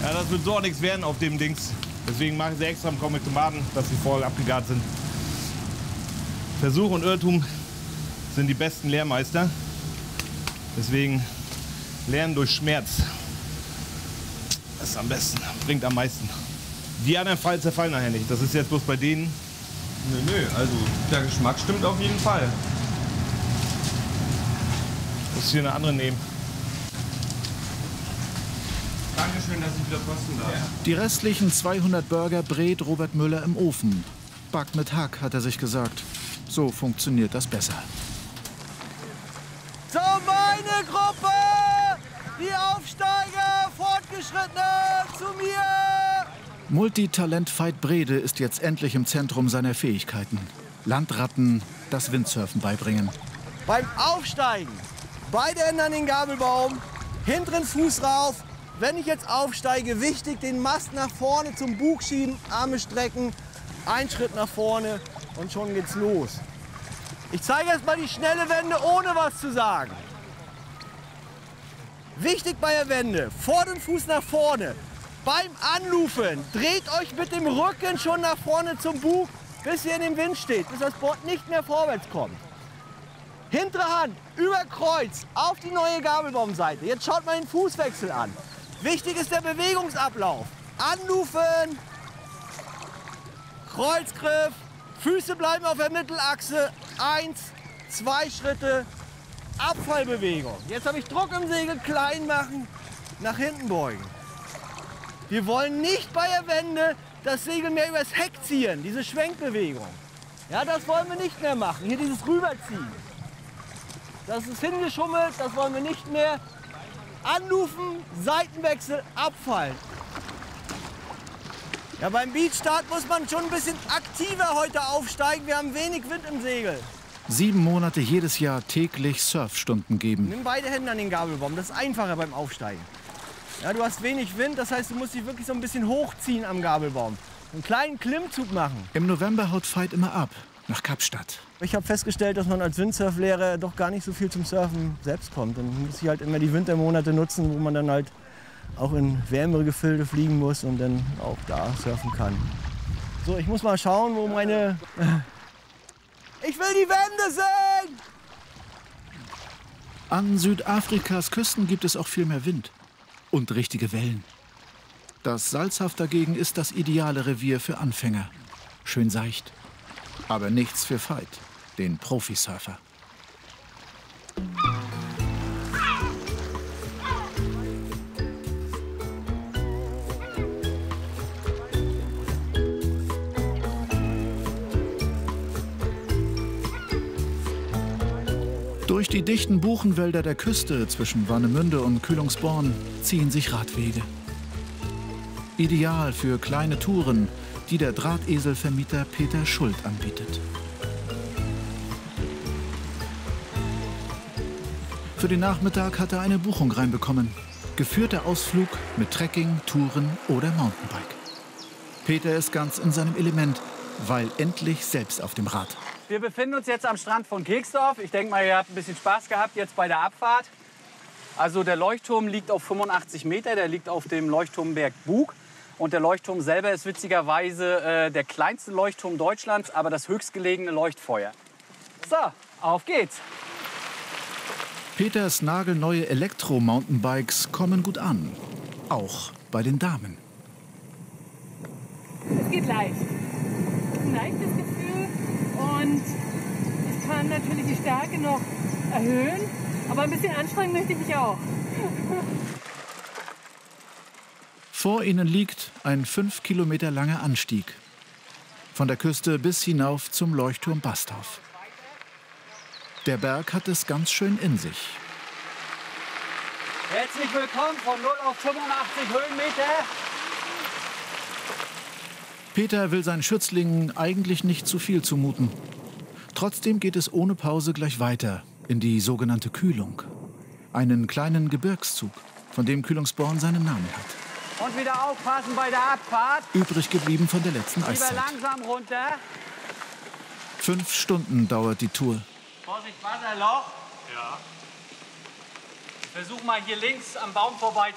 Ja, das wird so auch nichts werden auf dem Dings. Deswegen mache ich sie extra im Tomaten, dass sie voll abgegart sind. Versuch und Irrtum sind die besten Lehrmeister. Deswegen lernen durch Schmerz. Das ist am besten, bringt am meisten. Die anderen zerfallen nachher nicht. Das ist jetzt bloß bei denen. Nö, also der Geschmack stimmt auf jeden Fall. Ich muss hier eine andere nehmen. Dankeschön, dass ich wieder kosten darf. Ja. Die restlichen 200 Burger brät Robert Müller im Ofen. Back mit Hack, hat er sich gesagt. So funktioniert das besser. So, meine Gruppe! Die Aufsteiger, Fortgeschrittene, zu mir! Multitalent Veit Brede ist jetzt endlich im Zentrum seiner Fähigkeiten. Landratten das Windsurfen beibringen. Beim Aufsteigen, beide Hände an den Gabelbaum, hinteren Fuß rauf. Wenn ich jetzt aufsteige, wichtig, den Mast nach vorne zum Bug schieben, Arme strecken, ein Schritt nach vorne und schon geht's los. Ich zeige erst mal die schnelle Wende, ohne was zu sagen. Wichtig bei der Wende, vor den Fuß nach vorne. Beim Anlufen dreht euch mit dem Rücken schon nach vorne zum Bug, bis ihr in dem Wind steht, bis das Board nicht mehr vorwärts kommt. Hintere Hand über Kreuz auf die neue Gabelbaumseite. Jetzt schaut mal den Fußwechsel an. Wichtig ist der Bewegungsablauf. Anlufen, Kreuzgriff, Füße bleiben auf der Mittelachse. 1, 2 Schritte, Abfallbewegung. Jetzt habe ich Druck im Segel, klein machen, nach hinten beugen. Wir wollen nicht bei der Wende das Segel mehr übers Heck ziehen, diese Schwenkbewegung. Ja, das wollen wir nicht mehr machen, hier dieses Rüberziehen. Das ist hingeschummelt, das wollen wir nicht mehr. Anlufen, Seitenwechsel, abfallen. Ja, beim Beachstart muss man schon ein bisschen aktiver heute aufsteigen. Wir haben wenig Wind im Segel. 7 Monate jedes Jahr täglich Surfstunden geben. Nimm beide Hände an den Gabelbaum, das ist einfacher beim Aufsteigen. Ja, du hast wenig Wind, das heißt, du musst dich wirklich so ein bisschen hochziehen am Gabelbaum. Einen kleinen Klimmzug machen. Im November haut Veit immer ab, nach Kapstadt. Ich habe festgestellt, dass man als Windsurflehrer doch gar nicht so viel zum Surfen selbst kommt. Dann muss ich halt immer die Wintermonate nutzen, wo man dann halt auch in wärmere Gefilde fliegen muss und dann auch da surfen kann. So, ich muss mal schauen, wo meine... Ich will die Wände sehen! An Südafrikas Küsten gibt es auch viel mehr Wind und richtige Wellen. Das Salzhaft dagegen ist das ideale Revier für Anfänger. Schön seicht, aber nichts für Veit, den Profisurfer. Durch die dichten Buchenwälder der Küste zwischen Warnemünde und Kühlungsborn ziehen sich Radwege. Ideal für kleine Touren, die der Drahteselvermieter Peter Schuld anbietet. Für den Nachmittag hat er eine Buchung reinbekommen. Geführter Ausflug mit Trekking, Touren oder Mountainbike. Peter ist ganz in seinem Element, weil endlich selbst auf dem Rad. Wir befinden uns jetzt am Strand von Keksdorf. Ich denke mal, ihr habt ein bisschen Spaß gehabt jetzt bei der Abfahrt. Also der Leuchtturm liegt auf 85 Meter, der liegt auf dem Leuchtturmberg Bug. Und der Leuchtturm selber ist witzigerweise der kleinste Leuchtturm Deutschlands, aber das höchstgelegene Leuchtfeuer. So, auf geht's. Peters nagelneue Elektro-Mountainbikes kommen gut an. Auch bei den Damen. Es geht leicht. Ein leichtes Gefühl und es kann natürlich die Stärke noch erhöhen. Aber ein bisschen anstrengen möchte ich mich auch. Vor ihnen liegt ein 5 Kilometer langer Anstieg. Von der Küste bis hinauf zum Leuchtturm Basthof. Der Berg hat es ganz schön in sich. Herzlich willkommen von 0 auf 85 Höhenmeter. Peter will seinen Schützlingen eigentlich nicht zu viel zumuten. Trotzdem geht es ohne Pause gleich weiter in die sogenannte Kühlung. Einen kleinen Gebirgszug, von dem Kühlungsborn seinen Namen hat. Und wieder aufpassen bei der Abfahrt. Übrig geblieben von der letzten Eiszeit. Lieber langsam runter. 5 Stunden dauert die Tour. Vorsicht, Wasserloch. Ja. Ich versuche mal hier links am Baum vorbei